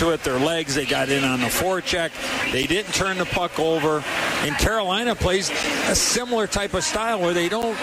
into it. Their legs, they got in on the forecheck. They didn't turn the puck over. And Carolina plays a similar type of style where they don't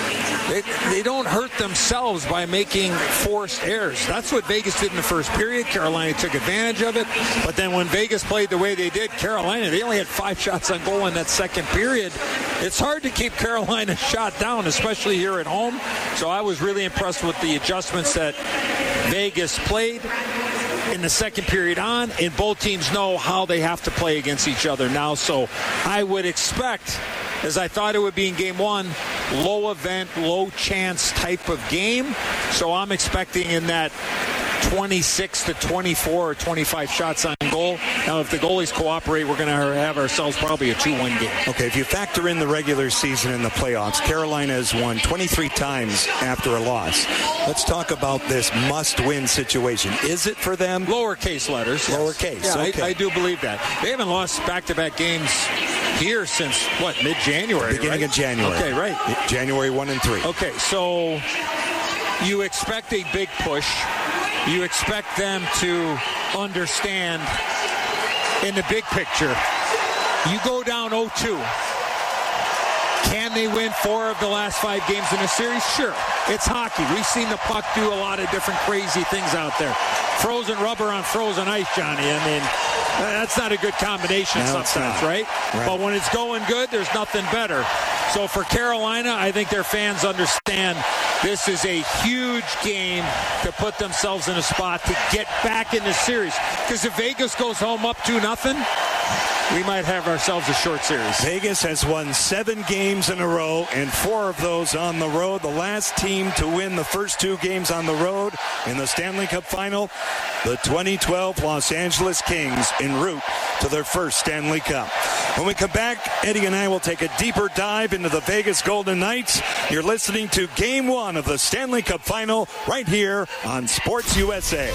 hurt themselves by making forced errors. That's what Vegas did in the first period. Carolina took advantage of it. But then when Vegas played the way they did, Carolina, they only had 5 shots on goal in that second period. It's hard to keep Carolina shot down, especially here at home. So I was really impressed with the adjustments that Vegas played in the second period on, and both teams know how they have to play against each other now. So I would expect, as I thought it would be in game one, low event, low chance type of game. So I'm expecting in that 26 to 24 or 25 shots on goal. Now, if the goalies cooperate, we're going to have ourselves probably a 2-1 game. Okay, if you factor in the regular season and the playoffs, Carolina has won 23 times after a loss. Let's talk about this must-win situation. Is it for them? Lowercase letters. Yes. Lowercase, yeah, okay. I do believe that. They haven't lost back-to-back games here since, mid-January, Beginning right? of January. Okay, right. January 1 and 3. Okay, so you expect a big push. You expect them to understand in the big picture. You go down 0-2. Can they win 4 of the last 5 games in a series? Sure. It's hockey. We've seen the puck do a lot of different crazy things out there. Frozen rubber on frozen ice, Johnny. I mean, that's not a good combination sometimes, right? But when it's going good, there's nothing better. So for Carolina, I think their fans understand this is a huge game to put themselves in a spot to get back in the series. Because if Vegas goes home up 2-0, we might have ourselves a short series. Vegas has won 7 games in a row, and 4 of those on the road. The last team to win the first 2 games on the road in the Stanley Cup Final, the 2012 Los Angeles Kings, en route to their first Stanley Cup. When we come back, Eddie and I will take a deeper dive into the Vegas Golden Knights. You're listening to Game 1 of the Stanley Cup Final right here on Sports USA.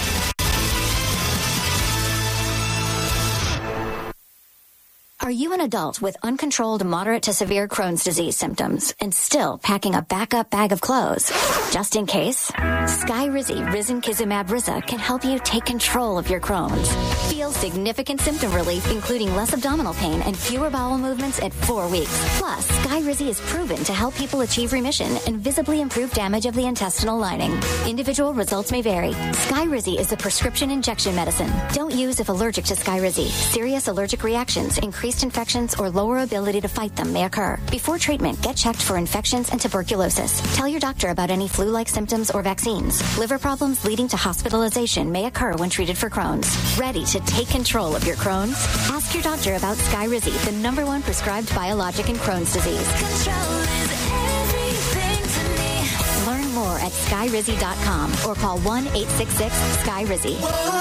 Are you an adult with uncontrolled moderate to severe Crohn's disease symptoms and still packing a backup bag of clothes? Just in case, Skyrizi Risankizumab Riza can help you take control of your Crohn's. Feel significant symptom relief, including less abdominal pain and fewer bowel movements at 4 weeks. Plus, Skyrizi is proven to help people achieve remission and visibly improve damage of the intestinal lining. Individual results may vary. Skyrizi is a prescription injection medicine. Don't use if allergic to Skyrizi. Serious allergic reactions, increased infections, or lower ability to fight them may occur. Before treatment, get checked for infections and tuberculosis. Tell your doctor about any flu-like symptoms or vaccines. Liver problems leading to hospitalization may occur when treated for Crohn's. Ready to take control of your Crohn's? Ask your doctor about Skyrizi, the #1 prescribed biologic in Crohn's disease. Control is everything to me. Learn more at Skyrizi.com or call 1-866-SKYRIZI.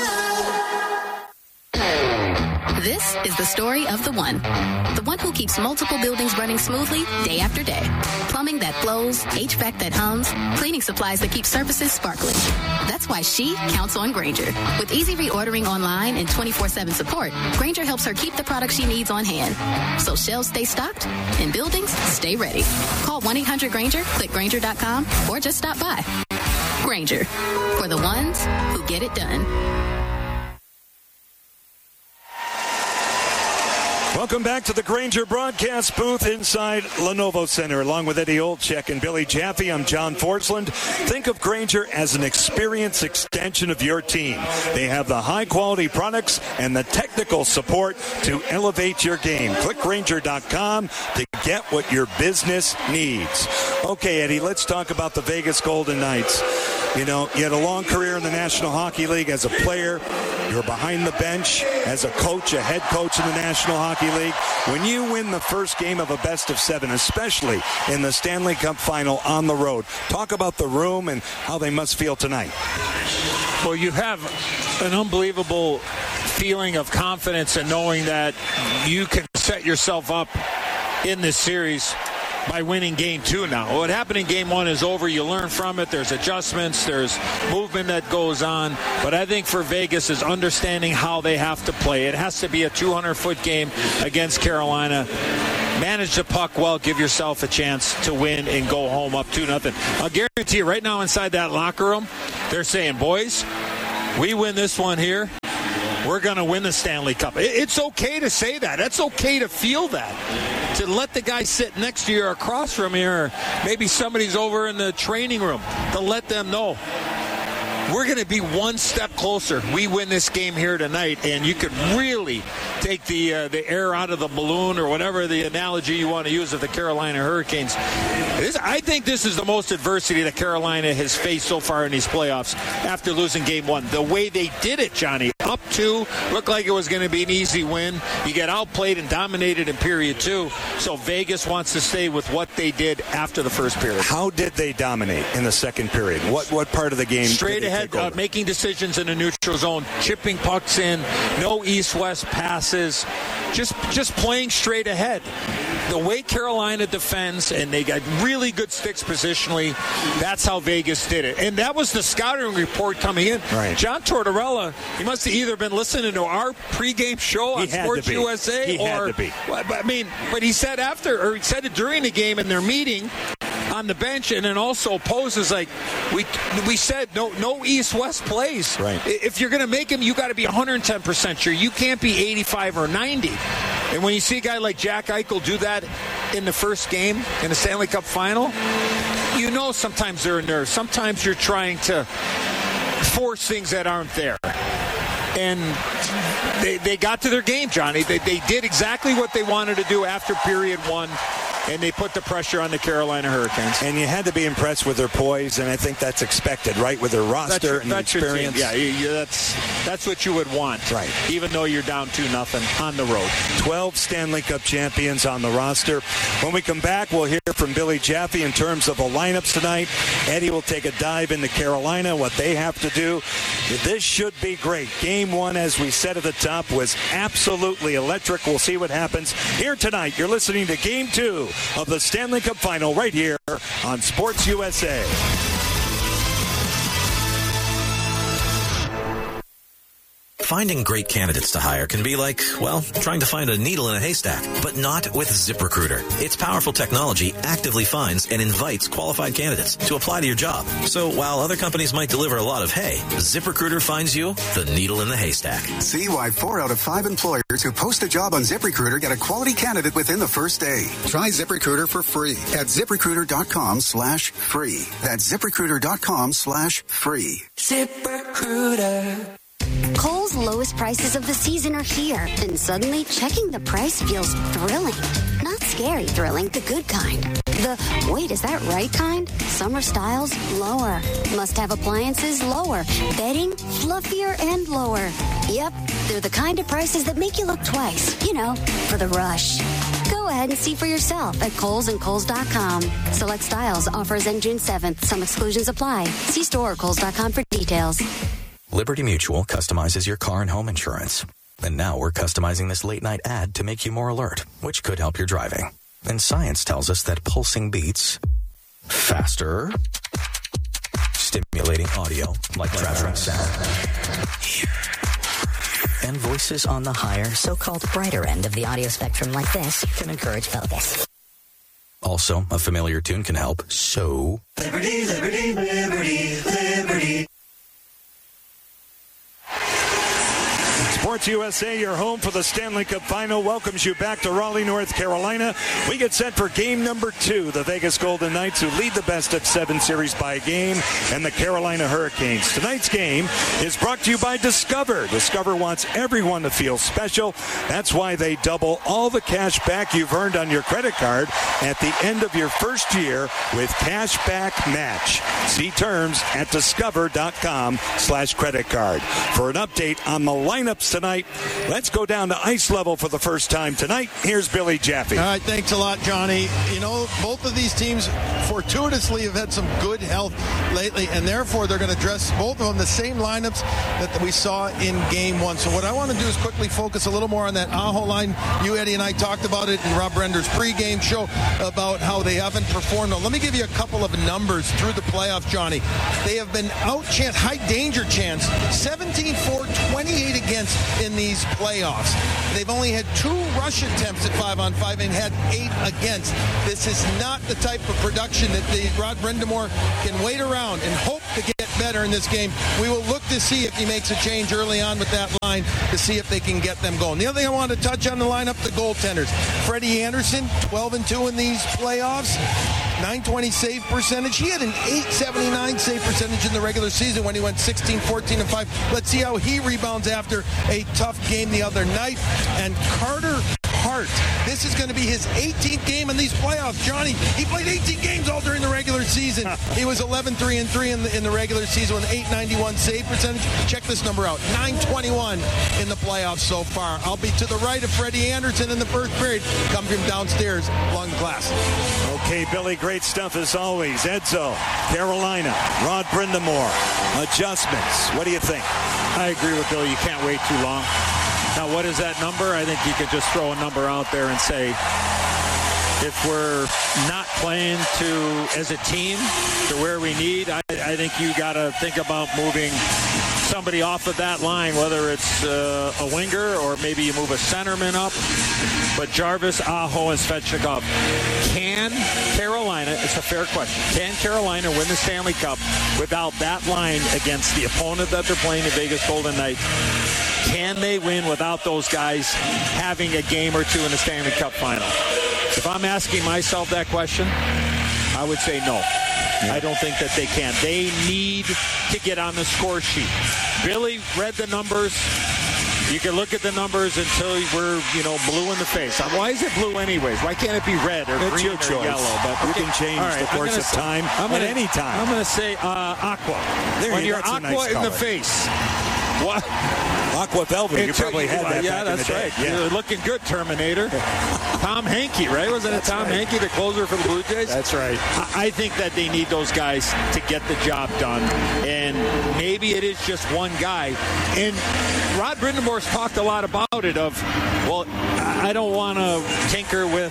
This is the story of the one who keeps multiple buildings running smoothly day after day. Plumbing that flows, HVAC that hums, cleaning supplies that keep surfaces sparkling. That's why she counts on Grainger. With easy reordering online and 24/7 support, Grainger helps her keep the products she needs on hand. So shelves stay stocked and buildings stay ready. Call 1-800-GRAINGER, click Grainger.com, or just stop by. Grainger, for the ones who get it done. Welcome back to the Grainger broadcast booth inside Lenovo Center. Along with Eddie Olczyk and Billy Jaffe, I'm John Forsland. Think of Grainger as an experience extension of your team. They have the high-quality products and the technical support to elevate your game. Click Grainger.com to get what your business needs. Okay, Eddie, let's talk about the Vegas Golden Knights. You know, you had a long career in the National Hockey League as a player. You were behind the bench as a coach, a head coach in the National Hockey League. When you win the first game of a best-of-7, especially in the Stanley Cup Final on the road, talk about the room and how they must feel tonight. Well, you have an unbelievable feeling of confidence in knowing that you can set yourself up in this series by winning game 2 now. What happened in game 1 is over. You learn from it. There's adjustments. There's movement that goes on. But I think for Vegas is understanding how they have to play. It has to be a 200-foot game against Carolina. Manage the puck well. Give yourself a chance to win and go home up 2-0. I'll guarantee you right now inside that locker room, they're saying, boys, we win this one here, we're going to win the Stanley Cup. It's okay to say that. That's okay to feel that. To let the guy sit next to you or across from you, or maybe somebody's over in the training room, to let them know. We're going to be one step closer. We win this game here tonight, and you could really take the air out of the balloon, or whatever the analogy you want to use of the Carolina Hurricanes. I think this is the most adversity that Carolina has faced so far in these playoffs after losing Game 1. The way they did it, Johnny, up 2, looked like it was going to be an easy win. You get outplayed and dominated in period 2, so Vegas wants to stay with what they did after the first period. How did they dominate in the second period? What part of the game? Straight ahead. Making decisions in the neutral zone, chipping pucks in, no east-west passes, just playing straight ahead. The way Carolina defends, and they got really good sticks positionally, that's how Vegas did it. And that was the scouting report coming in. Right. John Tortorella, he must have either been listening to our pregame show on Sports USA, he had to be. But he said he said it during the game in their meeting on the bench, and then also poses like we said no east-west plays. Right. If you're going to make them, you got to be 110% sure. You can't be 85 or 90. And when you see a guy like Jack Eichel do that in the first game in the Stanley Cup final, you know sometimes they're nerves. Sometimes you're trying to force things that aren't there. And they got to their game, Johnny. They did exactly what they wanted to do after period 1. And they put the pressure on the Carolina Hurricanes. And you had to be impressed with their poise, and I think that's expected, right, with their roster and experience. Yeah, that's what you would want, right? Even though you're down 2-0 on the road. 12 Stanley Cup champions on the roster. When we come back, we'll hear from Billy Jaffe in terms of the lineups tonight. Eddie will take a dive into Carolina, what they have to do. This should be great. Game 1, as we said at the top, was absolutely electric. We'll see what happens here tonight. You're listening to Game 2 of the Stanley Cup Final right here on Sports USA. Finding great candidates to hire can be like, well, trying to find a needle in a haystack, but not with ZipRecruiter. Its powerful technology actively finds and invites qualified candidates to apply to your job. So while other companies might deliver a lot of hay, ZipRecruiter finds you the needle in the haystack. See why 4 out of 5 employers who post a job on ZipRecruiter get a quality candidate within the first day. Try ZipRecruiter for free at ZipRecruiter.com/free. That's ZipRecruiter.com/free. ZipRecruiter. Kohl's lowest prices of the season are here, and suddenly checking the price feels thrilling. Not scary thrilling, the good kind. The, wait, is that right kind? Summer styles, lower. Must-have appliances, lower. Bedding, fluffier and lower. Yep, they're the kind of prices that make you look twice, for the rush. Go ahead and see for yourself at Kohl's and Kohl's.com. Select styles, offers end June 7th. Some exclusions apply. See store or Kohl's.com for details. Liberty Mutual customizes your car and home insurance. And now we're customizing this late-night ad to make you more alert, which could help your driving. And science tells us that pulsing beats faster, stimulating audio like traveling sound, and voices on the higher, so-called brighter end of the audio spectrum like this can encourage focus. Also, a familiar tune can help, so... Liberty, liberty, liberty, liberty. Sports USA, your home for the Stanley Cup Final, welcomes you back to Raleigh, North Carolina. We get set for game number 2. The Vegas Golden Knights, who lead the best-of-7 series by a game, and the Carolina Hurricanes. Tonight's game is brought to you by Discover. Discover wants everyone to feel special. That's why they double all the cash back you've earned on your credit card at the end of your first year with Cash Back Match. See terms at discover.com/credit card. For an update on the lineups tonight, let's go down to ice level for the first time tonight. Here's Billy Jaffe. All right, thanks a lot, Johnny. Both of these teams fortuitously have had some good health lately, and therefore they're going to dress both of them the same lineups that we saw in Game 1. So what I want to do is quickly focus a little more on that Aho line. You, Eddie, and I talked about it in Rob Render's pregame show about how they haven't performed. Now, let me give you a couple of numbers through the playoffs, Johnny. They have been out-chanced, high-danger chance, 17-4, 28 against. against in these playoffs. They've only had 2 rush attempts at 5-on-5 and had 8 against. This is not the type of production that the Rod Brind'Amour can wait around and hope to get better in this game. We will look to see if he makes a change early on with that line to see if they can get them going. The other thing I want to touch on the lineup, the goaltenders. Freddie Anderson, 12-2 in these playoffs. 920 save percentage. He had an 879 save percentage in the regular season when he went 16-14-5. Let's see how he rebounds after a tough game the other night. And Carter Hart, this is going to be his 18th game in these playoffs. Johnny, he played 18 games all during the regular season. He was 11-3-3 in the regular season with an 891 save percentage. Check this number out, 921 in the playoffs so far. I'll be to the right of Freddie Anderson in the first period, coming from downstairs along the glass. Okay, Billy, great stuff as always. Edzo, Carolina, Rod Brind'Amour, adjustments. What do you think? I agree with Bill. You can't wait too long. Now, what is that number? I think you could just throw a number out there and say, if we're not playing as a team to where we need, I think you got to think about moving somebody off of that line, whether it's a winger or maybe you move a centerman up. But Jarvis, Aho, and Svechnikov, can Carolina, it's a fair question, can Carolina win the Stanley Cup without that line against the opponent that they're playing, the Vegas Golden Knights? Can they win without those guys having a game or two in the Stanley Cup final? If I'm asking myself that question, I would say no. I don't think that they can. They need to get on the score sheet. Billy read the numbers. You can look at the numbers until we're, blue in the face. Why is it blue anyways? Why can't it be red or green your choice. Or yellow? But you can change the course of time at any time. I'm going to say aqua. When you're aqua nice in the face. What? Aqua Velvet, you probably had that yeah, back that's in the right. day. Yeah. You're looking good, Terminator. Tom Henke, right? Wasn't it Tom Henke, the closer for the Blue Jays? That's right. I think that they need those guys to get the job done. And maybe it is just one guy. And Rod Brind'Amour's talked a lot about it I don't want to tinker with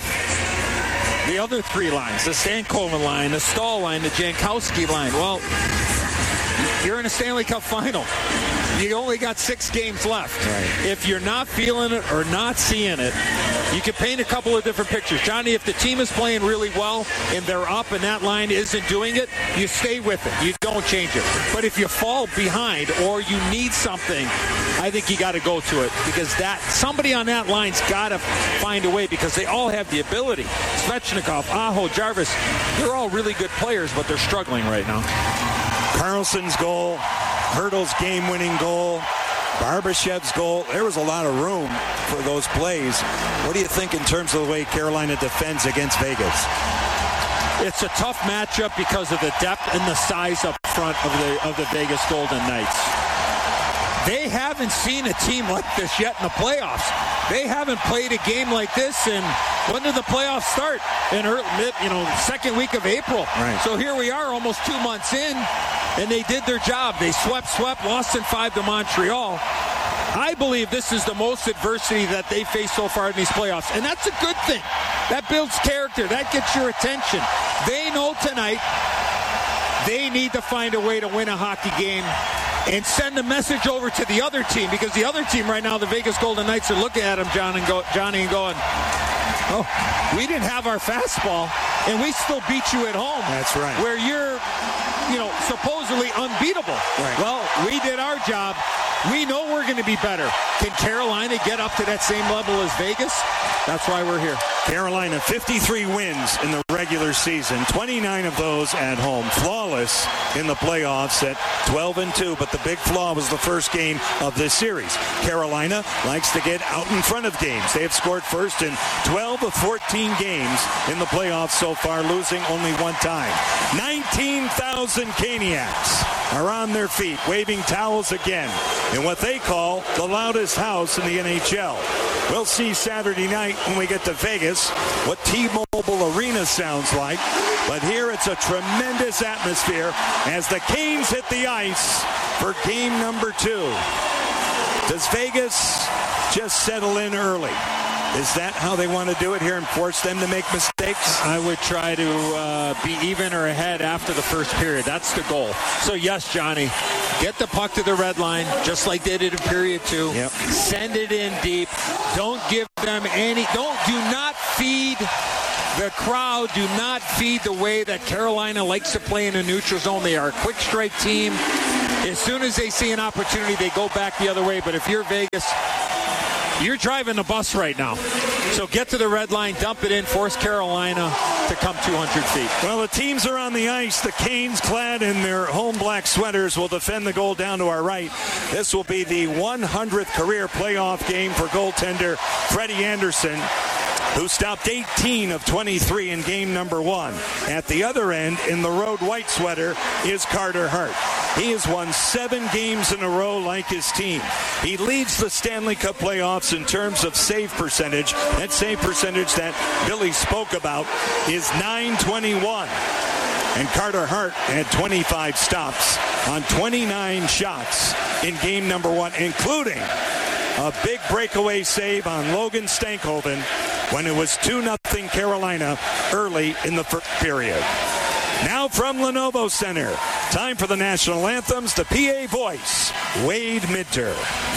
the other 3 lines, the Stankoven line, the Stahl line, the Jankowski line. Well, you're in a Stanley Cup final. You only got 6 games left. Right. If you're not feeling it or not seeing it, you can paint a couple of different pictures. Johnny, if the team is playing really well and they're up and that line isn't doing it, you stay with it. You don't change it. But if you fall behind or you need something, I think you got to go to it because somebody on that line's got to find a way because they all have the ability. Svechnikov, Aho, Jarvis, they're all really good players, but they're struggling right now. Carlson's goal, Hertl's game-winning goal, Barbashev's goal. There was a lot of room for those plays. What do you think in terms of the way Carolina defends against Vegas? It's a tough matchup because of the depth and the size up front of the Vegas Golden Knights. They haven't seen a team like this yet in the playoffs. They haven't played a game like this in, when did the playoffs start? In second week of April. Right. So here we are almost 2 months in, and they did their job. They swept, lost in 5 to Montreal. I believe this is the most adversity that they faced so far in these playoffs, and that's a good thing. That builds character. That gets your attention. They know tonight they need to find a way to win a hockey game and send a message over to the other team, because the other team right now, the Vegas Golden Knights, are looking at them, Johnny, and going, oh, we didn't have our fastball, and we still beat you at home. That's right. Where you're, supposedly unbeatable. Right. Well, we did our job. We know we're going to be better. Can Carolina get up to that same level as Vegas? That's why we're here. Carolina, 53 wins in the regular season, 29 of those at home. Flawless in the playoffs at 12-2, but the big flaw was the first game of this series. Carolina likes to get out in front of games. They have scored first in 12 of 14 games in the playoffs so far, losing only one time. 19,000 Caniacs are on their feet, waving towels again in what they call the loudest house in the NHL. We'll see Saturday night when we get to Vegas what T-Mobile Arena sounds like. But here it's a tremendous atmosphere as the Canes hit the ice for game number 2. Does Vegas just settle in early? Is that how they want to do it here and force them to make mistakes? I would try to be even or ahead after the first period. That's the goal. So, yes, Johnny, Get the puck to the red line, just like they did in period 2. Yep. Send it in deep. Don't give them any. Do not feed the crowd. Do not feed the way that Carolina likes to play in a neutral zone. They are a quick strike team. As soon as they see an opportunity, they go back the other way. But if you're Vegas, you're driving the bus right now. So get to the red line, dump it in, force Carolina to come 200 feet. Well, the teams are on the ice. The Canes, clad in their home black sweaters, will defend the goal down to our right. This will be the 100th career playoff game for goaltender Freddie Anderson, who stopped 18 of 23 in game number 1. At the other end, in the road white sweater, is Carter Hart. He has won 7 games in a row like his team. He leads the Stanley Cup playoffs in terms of save percentage. That save percentage that Billy spoke about is .921. And Carter Hart had 25 stops on 29 shots in game number 1, including a big breakaway save on Logan Stankoven when it was 2-0 Carolina early in the first period. Now from Lenovo Center, time for the national anthems. The PA voice, Wade Minter.